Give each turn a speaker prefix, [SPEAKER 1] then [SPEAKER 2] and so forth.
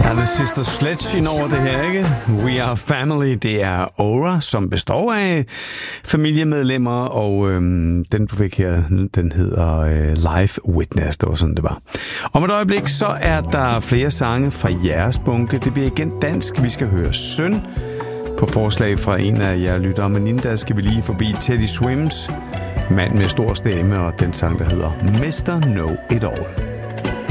[SPEAKER 1] Der er The Sister Sledge ind over det her, ikke? We Are Family, det er Aura, som består af familiemedlemmer, og den du fik her, den hedder Live Witness, det var sådan det var. Om et øjeblik, så er der flere sange fra jeres bunke. Det bliver igen dansk. Vi skal høre Søn på forslag fra en af jer lyttere, men inden der skal vi lige forbi Teddy Swims, mand med stor stemme, og den sang, der hedder Mr. Know It All.